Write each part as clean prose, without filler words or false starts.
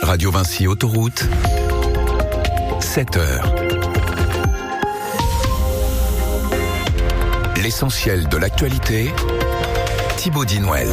Radio Vinci Autoroute, 7h. L'essentiel de l'actualité, Thibaut Dinouel.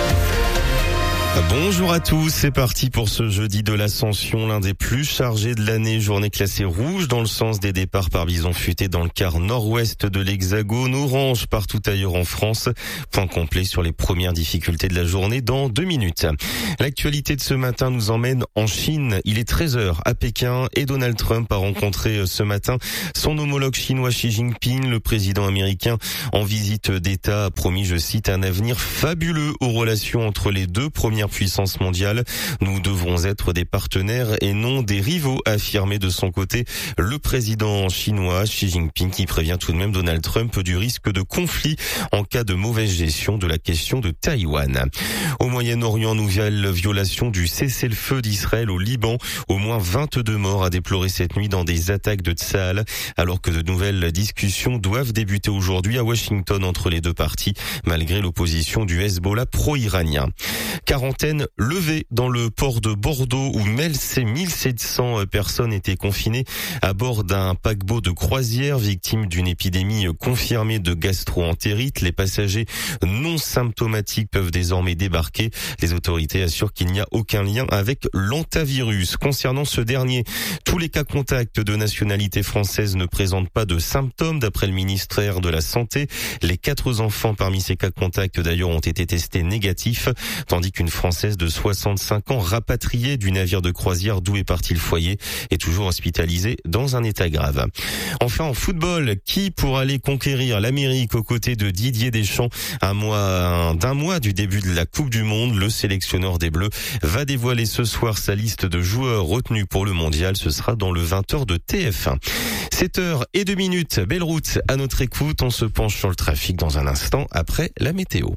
Bonjour à tous, c'est parti pour ce jeudi de l'Ascension, l'un des plus chargés de l'année, journée classée rouge dans le sens des départs par bison futé dans le quart nord-ouest de l'Hexagone, orange partout ailleurs en France. Point complet sur les premières difficultés de la journée dans 2 minutes. L'actualité de ce matin nous emmène en Chine. Il est 13h à Pékin et Donald Trump a rencontré ce matin son homologue chinois Xi Jinping. Le président américain en visite d'État a promis, je cite, un avenir fabuleux aux relations entre les deux premières puissance mondiale. Nous devrons être des partenaires et non des rivaux, a affirmé de son côté le président chinois Xi Jinping, qui prévient tout de même Donald Trump du risque de conflit en cas de mauvaise gestion de la question de Taïwan. Au Moyen-Orient, nouvelle violation du cessez-le-feu d'Israël au Liban. Au moins 22 morts à déplorer cette nuit dans des attaques de Tsahal, alors que de nouvelles discussions doivent débuter aujourd'hui à Washington entre les deux parties, malgré l'opposition du Hezbollah pro-iranien. Quarantaine levée dans le port de Bordeaux où 1700 personnes étaient confinées à bord d'un paquebot de croisière victime d'une épidémie confirmée de gastro-entérite. Les passagers non symptomatiques peuvent désormais débarquer. Les autorités assurent qu'il n'y a aucun lien avec l'hantavirus. Concernant ce dernier, tous les cas contacts de nationalité française ne présentent pas de symptômes d'après le ministère de la Santé. Les 4 enfants parmi ces cas contacts d'ailleurs ont été testés négatifs, tandis qu'une Française de 65 ans rapatriée du navire de croisière d'où est parti le foyer est toujours hospitalisée dans un état grave. Enfin en football, qui pour aller conquérir l'Amérique aux côtés de Didier Deschamps d'un mois du début de la Coupe du Monde, le sélectionneur des Bleus va dévoiler ce soir sa liste de joueurs retenus pour le mondial. Ce sera dans le 20h de TF1. 7h02, belle route à notre écoute. On se penche sur le trafic dans un instant après la météo.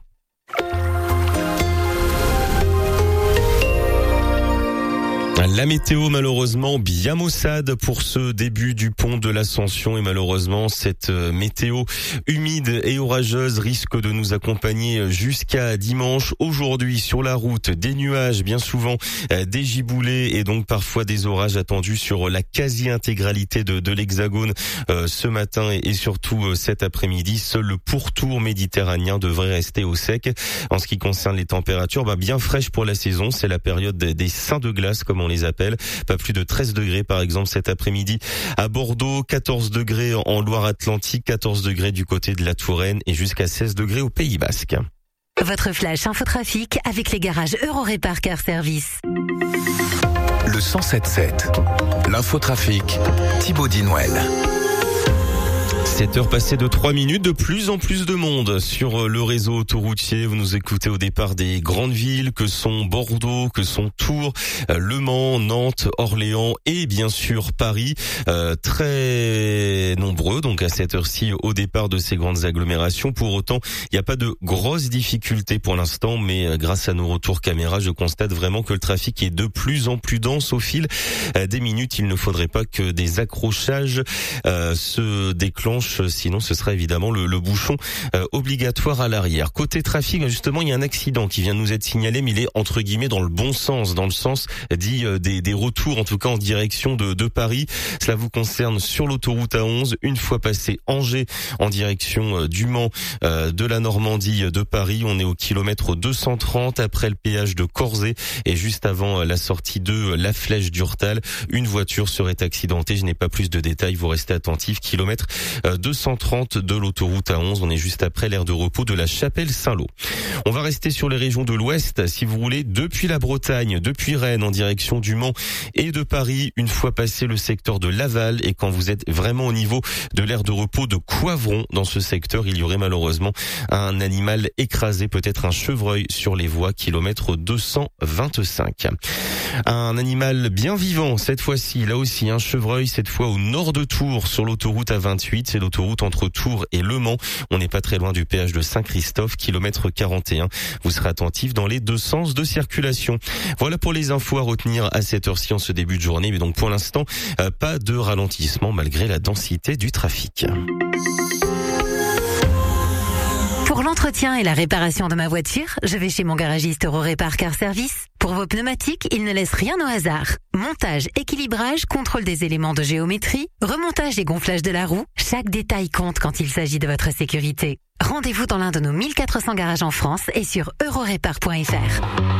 La météo malheureusement bien maussade pour ce début du pont de l'Ascension et malheureusement cette météo humide et orageuse risque de nous accompagner jusqu'à dimanche. Aujourd'hui sur la route, des nuages, bien souvent des giboulées et donc parfois des orages attendus sur la quasi-intégralité de l'Hexagone ce matin et surtout cet après-midi. Seul le pourtour méditerranéen devrait rester au sec. En ce qui concerne les températures, bien fraîches pour la saison, c'est la période des seins de glace comme on les appelle. Pas plus de 13 degrés par exemple cet après-midi à Bordeaux, 14 degrés en Loire-Atlantique, 14 degrés du côté de la Touraine et jusqu'à 16 degrés au Pays Basque. Votre flash infotrafic avec les garages Eurorépar Car Service. Le 107.7, l'infotrafic, Thibaut Dinouel. 7h passées de 3 minutes, de plus en plus de monde sur le réseau autoroutier. Vous nous écoutez au départ des grandes villes que sont Bordeaux, que sont Tours, Le Mans, Nantes, Orléans et bien sûr Paris. Très nombreux donc à cette heure-ci au départ de ces grandes agglomérations. Pour autant, il n'y a pas de grosses difficultés pour l'instant, mais grâce à nos retours caméra, je constate vraiment que le trafic est de plus en plus dense au fil des minutes. Il ne faudrait pas que des accrochages se déclenchent. Sinon ce sera évidemment le bouchon obligatoire à l'arrière. Côté trafic, justement, il y a un accident qui vient de nous être signalé, mais il est entre guillemets dans le bon sens, dans le sens dit des retours, en tout cas en direction de Paris. Cela vous concerne sur l'autoroute A11, une fois passé Angers en direction du Mans, de la Normandie, de Paris. On est au kilomètre 230 après le péage de Corzet et juste avant la sortie de la Flèche d'Urtal. Une voiture serait accidentée. Je n'ai pas plus de détails, vous restez attentifs. Kilomètre 230 de l'autoroute A11. On est juste après l'aire de repos de la Chapelle-Saint-Lô. On va rester sur les régions de l'Ouest, si vous voulez, depuis la Bretagne, depuis Rennes en direction du Mans et de Paris, une fois passé le secteur de Laval et quand vous êtes vraiment au niveau de l'aire de repos de Coivron dans ce secteur, il y aurait malheureusement un animal écrasé, peut-être un chevreuil sur les voies, kilomètre 225. Un animal bien vivant, cette fois-ci, là aussi, un chevreuil, cette fois au nord de Tours, sur l'autoroute A28, c'est l'autoroute entre Tours et Le Mans. On n'est pas très loin du péage de Saint-Christophe, kilomètre 41. Vous serez attentif dans les deux sens de circulation. Voilà pour les infos à retenir à cette heure-ci en ce début de journée. Mais donc pour l'instant, pas de ralentissement malgré la densité du trafic. Pour l'entrée l'entretien et la réparation de ma voiture, je vais chez mon garagiste Eurorépar Car Service. Pour vos pneumatiques, il ne laisse rien au hasard. Montage, équilibrage, contrôle des éléments de géométrie, remontage et gonflage de la roue, chaque détail compte quand il s'agit de votre sécurité. Rendez-vous dans l'un de nos 1400 garages en France et sur eurorépar.fr.